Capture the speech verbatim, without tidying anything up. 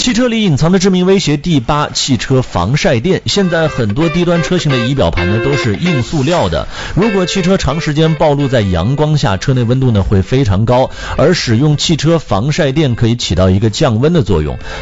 汽车里隐藏的致命威胁第八，汽车防晒垫。现在很多低端车型的仪表盘呢都是硬塑料的，如果汽车长时间暴露在阳光下，车内温度呢会非常高，而使用汽车防晒垫可以起到一个降温的作用。